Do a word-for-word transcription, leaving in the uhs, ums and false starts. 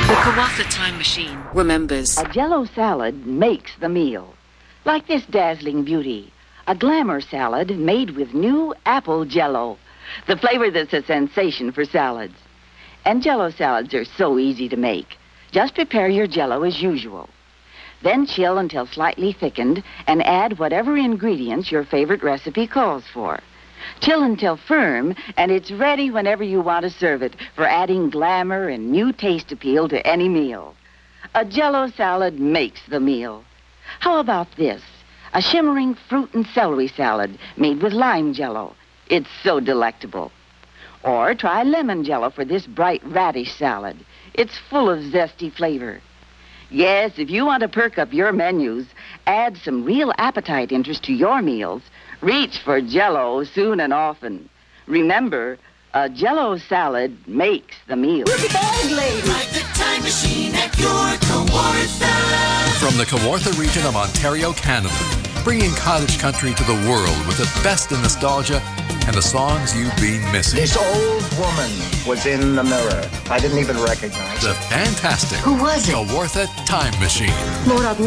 The Kawartha Time Machine remembers. A Jell-O salad makes the meal. Like this dazzling beauty, a glamour salad made with new apple Jell-O, the flavor that's a sensation for salads. And Jell-O salads are so easy to make. Just prepare your Jell-O as usual. Then chill until slightly thickened and add whatever ingredients your favorite recipe calls for. Chill until firm, and it's ready whenever you want to serve it for adding glamour and new taste appeal to any meal. A Jell-O salad makes the meal. How about this? A shimmering fruit and celery salad made with lime Jell-O. It's so delectable. Or try lemon Jell-O for this bright radish salad. It's full of zesty flavor. Yes, if you want to perk up your menus, add some real appetite interest to your meals, reach for Jell-O soon and often. Remember, a Jell-O salad makes the meal. Look at that, lady! Like the time machine at your Kawartha. From the Kawartha region of Ontario, Canada, bringing cottage country to the world with the best in nostalgia and the songs you've been missing. This old woman was in the mirror. I didn't even recognize The her. fantastic Who was it? Kawartha Time Machine. Lord, I've